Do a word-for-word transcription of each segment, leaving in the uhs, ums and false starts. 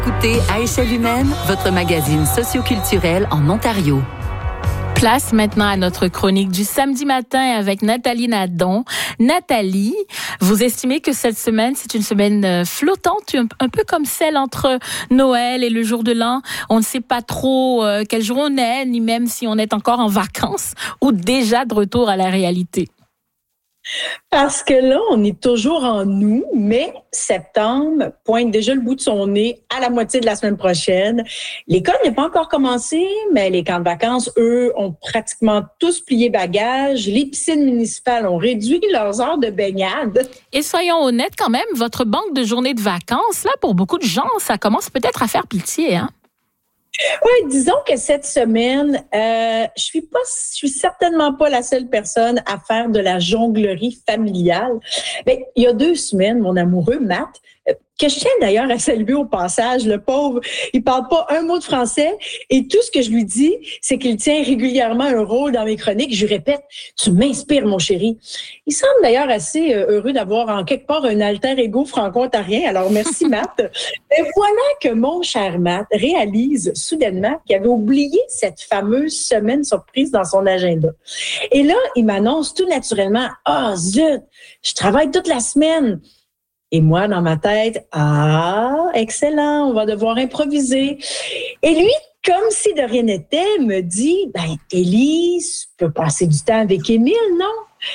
Écoutez À échelle humaine, votre magazine socioculturel en Ontario. Place maintenant à notre chronique du samedi matin avec Nathalie Nadon. Nathalie, vous estimez que cette semaine, c'est une semaine flottante, un peu comme celle entre Noël et le jour de l'an. On ne sait pas trop euh, quel jour on est, ni même si on est encore en vacances ou déjà de retour à la réalité. Parce que là, on est toujours en août, mais septembre pointe déjà le bout de son nez à la moitié de la semaine prochaine. L'école n'est pas encore commencée, mais les camps de vacances, eux, ont pratiquement tous plié bagages. Les piscines municipales ont réduit leurs heures de baignade. Et soyons honnêtes quand même, votre banque de journées de vacances, là, pour beaucoup de gens, ça commence peut-être à faire pitié, hein? Oui, disons que cette semaine, euh, je suis pas, je suis certainement pas la seule personne à faire de la jonglerie familiale. Mais il y a deux semaines, mon amoureux Matt, euh, que je tiens d'ailleurs à saluer au passage, le pauvre, il parle pas un mot de français et tout ce que je lui dis, c'est qu'il tient régulièrement un rôle dans mes chroniques. Je lui répète, tu m'inspires, mon chéri. Il semble d'ailleurs assez heureux d'avoir en quelque part un alter ego franco-ontarien. Alors merci Matt. Et voilà que mon cher Matt réalise soudainement qu'il avait oublié cette fameuse semaine surprise dans son agenda. Et là, il m'annonce tout naturellement, ah zut, je travaille toute la semaine. Et moi, dans ma tête, ah, excellent, on va devoir improviser. Et lui, comme si de rien n'était, me dit, ben, Élise, tu peux passer du temps avec Émile, non?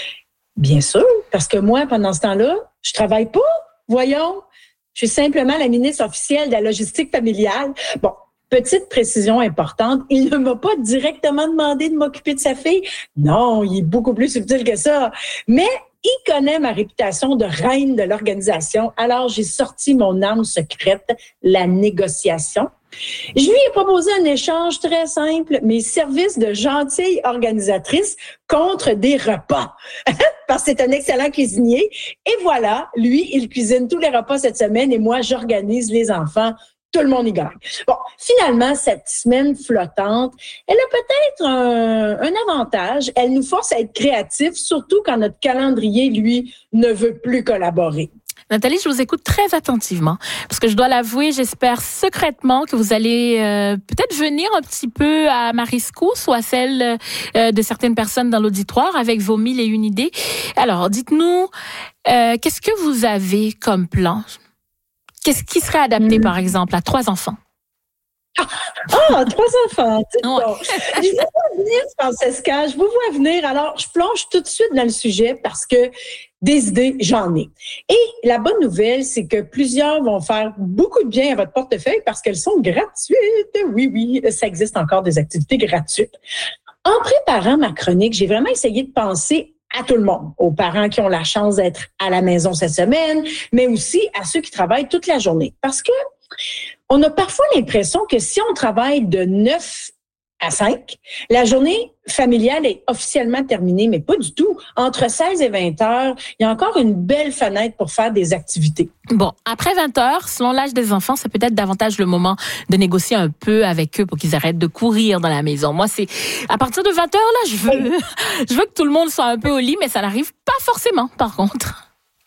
Bien sûr, parce que moi, pendant ce temps-là, je travaille pas, voyons. Je suis simplement la ministre officielle de la logistique familiale. Bon, petite précision importante, il ne m'a pas directement demandé de m'occuper de sa fille. Non, il est beaucoup plus subtil que ça. Mais il connaît ma réputation de reine de l'organisation, alors j'ai sorti mon arme secrète, la négociation. Je lui ai proposé un échange très simple, mes services de gentille organisatrice contre des repas, parce que c'est un excellent cuisinier. Et voilà, lui, il cuisine tous les repas cette semaine et moi, j'organise les enfants. Tout le monde y gagne. Bon, finalement, cette semaine flottante, elle a peut-être un, un avantage. Elle nous force à être créatifs, surtout quand notre calendrier, lui, ne veut plus collaborer. Nathalie, je vous écoute très attentivement parce que je dois l'avouer, j'espère secrètement que vous allez euh, peut-être venir un petit peu à ma rescousse ou à celle euh, de certaines personnes dans l'auditoire avec vos mille et une idées. Alors, dites-nous, euh, qu'est-ce que vous avez comme plan? Qu'est-ce qui serait adapté, mmh. par exemple, à trois enfants? Ah, ah trois enfants! Oh. Je vous vois venir, Francesca, je vous vois venir. Alors, je plonge tout de suite dans le sujet parce que des idées, j'en ai. Et la bonne nouvelle, c'est que plusieurs vont faire beaucoup de bien à votre portefeuille parce qu'elles sont gratuites. Oui, oui, ça existe encore des activités gratuites. En préparant ma chronique, j'ai vraiment essayé de penser à tout le monde, aux parents qui ont la chance d'être à la maison cette semaine, mais aussi à ceux qui travaillent toute la journée. Parce que on a parfois l'impression que si on travaille de neuf à cinq, la journée familiale est officiellement terminée, mais pas du tout. Entre seize et vingt heures, il y a encore une belle fenêtre pour faire des activités. Bon, après vingt heures, selon l'âge des enfants, c'est peut-être davantage le moment de négocier un peu avec eux pour qu'ils arrêtent de courir dans la maison. Moi, c'est à partir de vingt heures, là, je veux, je veux que tout le monde soit un peu au lit, mais ça n'arrive pas forcément, par contre.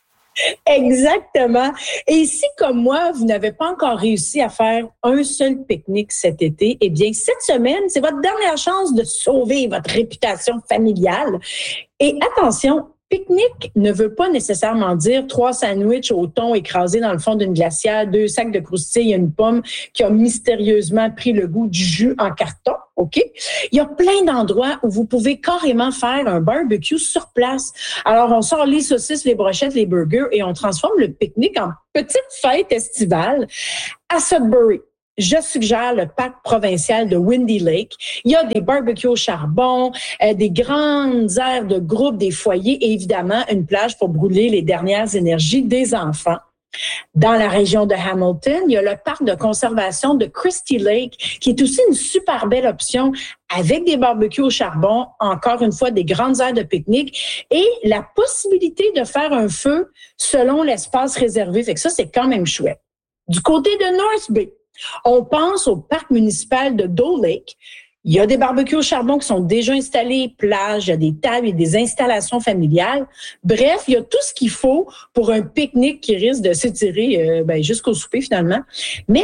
Exactement. Et si, comme moi, vous n'avez pas encore réussi à faire un seul pique-nique cet été, eh bien, cette semaine, c'est votre dernière chance de sauver votre réputation familiale. Et attention, pique-nique ne veut pas nécessairement dire trois sandwichs au thon écrasés dans le fond d'une glacière, deux sacs de croustilles et une pomme qui a mystérieusement pris le goût du jus en carton. OK? Il y a plein d'endroits où vous pouvez carrément faire un barbecue sur place. Alors, on sort les saucisses, les brochettes, les burgers et on transforme le pique-nique en petite fête estivale à Sudbury. Je suggère le parc provincial de Windy Lake. Il y a des barbecues au charbon, euh, des grandes aires de groupe, des foyers et évidemment une plage pour brûler les dernières énergies des enfants. Dans la région de Hamilton, il y a le parc de conservation de Christie Lake, qui est aussi une super belle option avec des barbecues au charbon, encore une fois, des grandes aires de pique-nique et la possibilité de faire un feu selon l'espace réservé. Fait que ça, c'est quand même chouette. Du côté de North Bay, on pense au parc municipal de Dole Lake. Il y a des barbecues au charbon qui sont déjà installés, plages, il y a des tables et des installations familiales. Bref, il y a tout ce qu'il faut pour un pique-nique qui risque de s'étirer euh, ben, jusqu'au souper finalement. Mais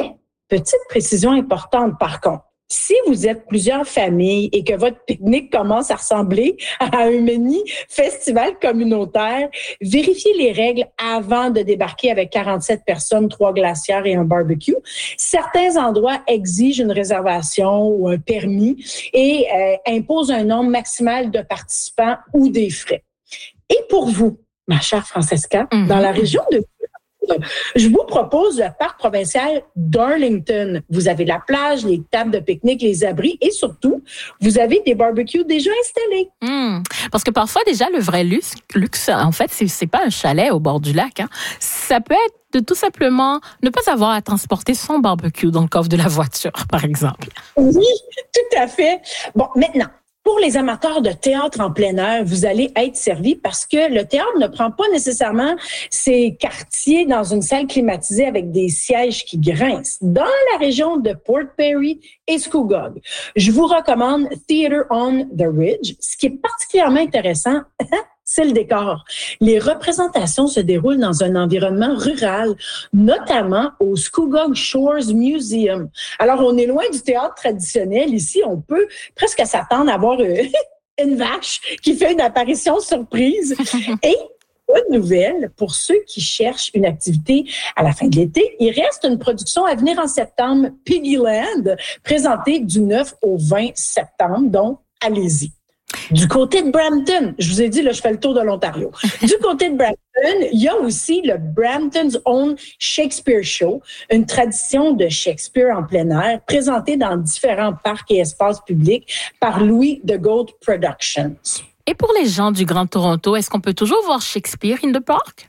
petite précision importante par contre. Si vous êtes plusieurs familles et que votre pique-nique commence à ressembler à un mini festival communautaire, vérifiez les règles avant de débarquer avec quarante-sept personnes, trois glacières et un barbecue. Certains endroits exigent une réservation ou un permis et euh, imposent un nombre maximal de participants ou des frais. Et pour vous, ma chère Francesca, mm-hmm. dans la région de je vous propose le parc provincial d'Arlington. Vous avez la plage, les tables de pique-nique, les abris et surtout, vous avez des barbecues déjà installés. Mmh. Parce que parfois, déjà, le vrai luxe, luxe en fait, c'est, c'est pas un chalet au bord du lac. Hein. Ça peut être de tout simplement ne pas avoir à transporter son barbecue dans le coffre de la voiture, par exemple. Oui, tout à fait. Bon, maintenant, pour les amateurs de théâtre en plein air, vous allez être servis parce que le théâtre ne prend pas nécessairement ses quartiers dans une salle climatisée avec des sièges qui grincent. Dans la région de Port Perry et Scugog, je vous recommande Theatre on the Ridge. Ce qui est particulièrement intéressant, c'est le décor. Les représentations se déroulent dans un environnement rural, notamment au Scugog Shores Museum. Alors, on est loin du théâtre traditionnel. Ici, on peut presque s'attendre à voir une vache qui fait une apparition surprise. Et bonne nouvelle, pour ceux qui cherchent une activité à la fin de l'été, il reste une production à venir en septembre, Piggyland, présentée du neuf au vingt septembre. Donc, allez-y. Du côté de Brampton, je vous ai dit, là, je fais le tour de l'Ontario. Du côté de Brampton, il y a aussi le Brampton's Own Shakespeare Show, une tradition de Shakespeare en plein air, présentée dans différents parcs et espaces publics par Louis de Gold Productions. Et pour les gens du Grand Toronto, est-ce qu'on peut toujours voir Shakespeare in the Park?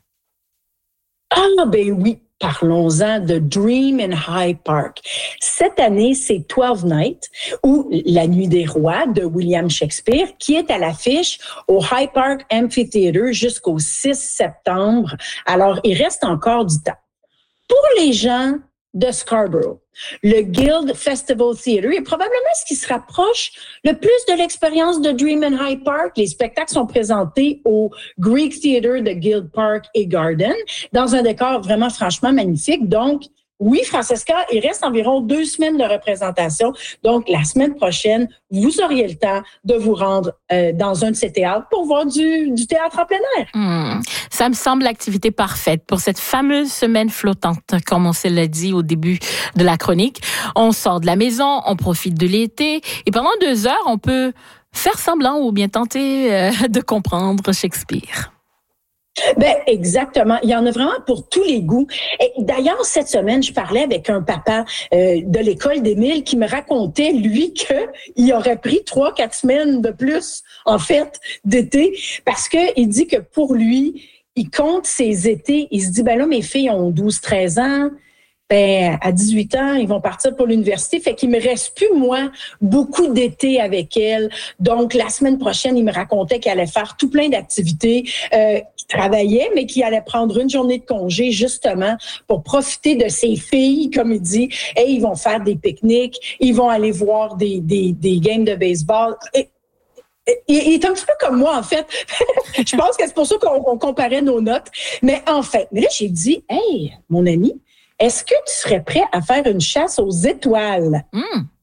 Ah, ben oui. Parlons-en de Dream in High Park. Cette année, c'est Twelfth Night ou La Nuit des Rois de William Shakespeare qui est à l'affiche au High Park Amphitheatre jusqu'au six septembre. Alors, il reste encore du temps. Pour les gens de Scarborough, le Guild Festival Theatre est probablement ce qui se rapproche le plus de l'expérience de Dream in High Park. Les spectacles sont présentés au Greek Theatre de Guild Park et Garden dans un décor vraiment franchement magnifique. Donc, oui, Francesca, il reste environ deux semaines de représentation. Donc, la semaine prochaine, vous auriez le temps de vous rendre euh, dans un de ces théâtres pour voir du, du théâtre en plein air. Mmh. Ça me semble l'activité parfaite pour cette fameuse semaine flottante, comme on se l'a dit au début de la chronique. On sort de la maison, on profite de l'été et pendant deux heures, on peut faire semblant ou bien tenter euh, de comprendre Shakespeare. Ben exactement. Il y en a vraiment pour tous les goûts. Et d'ailleurs, cette semaine, je parlais avec un papa euh, de l'école d'Émile qui me racontait, lui, qu'il aurait pris trois, quatre semaines de plus, en fait, d'été, parce que il dit que pour lui, il compte ses étés. Il se dit, ben là, mes filles ont douze, treize ans. Ben, à dix-huit ans, ils vont partir pour l'université. Fait qu'il me reste plus, moi, beaucoup d'été avec elles. Donc, la semaine prochaine, il me racontait qu'il allait faire tout plein d'activités, euh, qu'il travaillait, mais qu'il allait prendre une journée de congé, justement, pour profiter de ses filles, comme il dit. Et ils vont faire des pique-niques. Ils vont aller voir des, des, des games de baseball. Et, Il est un petit peu comme moi, en fait. Je pense que c'est pour ça qu'on, qu'on comparait nos notes. Mais en fait, mais là, j'ai dit, hey, mon ami, est-ce que tu serais prêt à faire une chasse aux étoiles? Mm.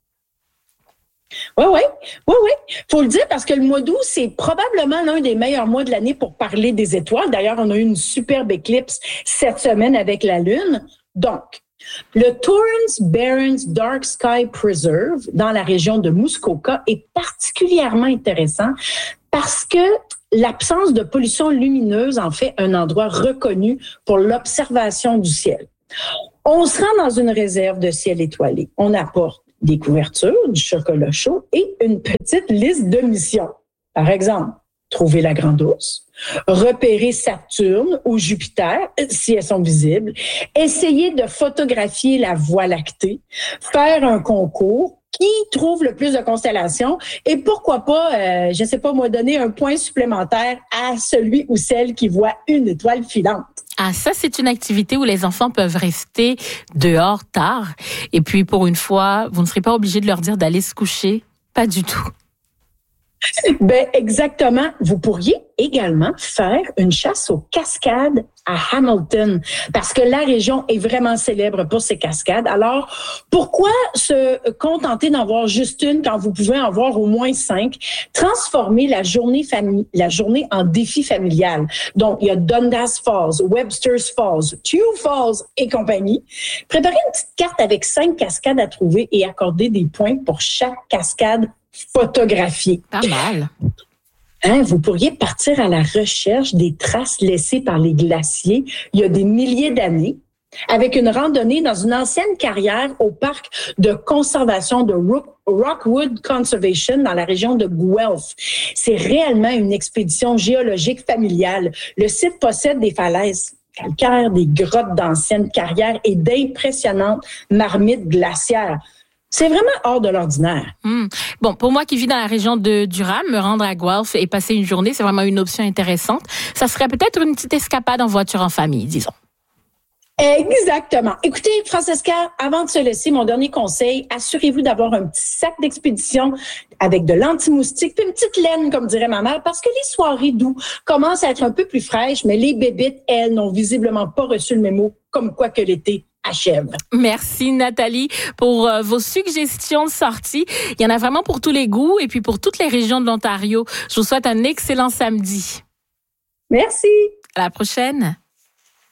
Oui, oui, oui, oui. Faut le dire parce que le mois d'août, c'est probablement l'un des meilleurs mois de l'année pour parler des étoiles. D'ailleurs, on a eu une superbe éclipse cette semaine avec la Lune. Donc, le Torrance Barrens Dark Sky Preserve dans la région de Muskoka est particulièrement intéressant parce que l'absence de pollution lumineuse en fait un endroit reconnu pour l'observation du ciel. On se rend dans une réserve de ciel étoilé. On apporte des couvertures, du chocolat chaud et une petite liste de missions. Par exemple, trouver la Grande Ourse, repérer Saturne ou Jupiter, si elles sont visibles, essayer de photographier la Voie lactée, faire un concours, qui trouve le plus de constellations et pourquoi pas, euh, je sais pas moi, donner un point supplémentaire à celui ou celle qui voit une étoile filante. Ah, ça, c'est une activité où les enfants peuvent rester dehors tard. Et puis, pour une fois, vous ne serez pas obligé de leur dire d'aller se coucher. Pas du tout. Ben exactement. Vous pourriez également faire une chasse aux cascades à Hamilton, parce que la région est vraiment célèbre pour ses cascades. Alors, pourquoi se contenter d'en voir juste une quand vous pouvez en voir au moins cinq? Transformer la journée famille, la journée en défi familial. Donc, il y a Dundas Falls, Webster's Falls, Tew Falls et compagnie. Préparez une petite carte avec cinq cascades à trouver et accorder des points pour chaque cascade photographiée. Pas mal. Hein, vous pourriez partir à la recherche des traces laissées par les glaciers il y a des milliers d'années, avec une randonnée dans une ancienne carrière au parc de conservation de Rockwood Conservation dans la région de Guelph. C'est réellement une expédition géologique familiale. Le site possède des falaises calcaires, des grottes d'anciennes carrières et d'impressionnantes marmites glaciaires. C'est vraiment hors de l'ordinaire. Mmh. Bon, pour moi qui vis dans la région de Durham, me rendre à Guelph et passer une journée, c'est vraiment une option intéressante. Ça serait peut-être une petite escapade en voiture en famille, disons. Exactement. Écoutez, Francesca, avant de se laisser, mon dernier conseil, assurez-vous d'avoir un petit sac d'expédition avec de l'anti-moustique puis une petite laine, comme dirait ma mère, parce que les soirées d'août commencent à être un peu plus fraîches, mais les bébites, elles, n'ont visiblement pas reçu le mémo, comme quoi que l'été achève. Merci Nathalie pour euh, vos suggestions de sortie. Il y en a vraiment pour tous les goûts et puis pour toutes les régions de l'Ontario. Je vous souhaite un excellent samedi. Merci. À la prochaine.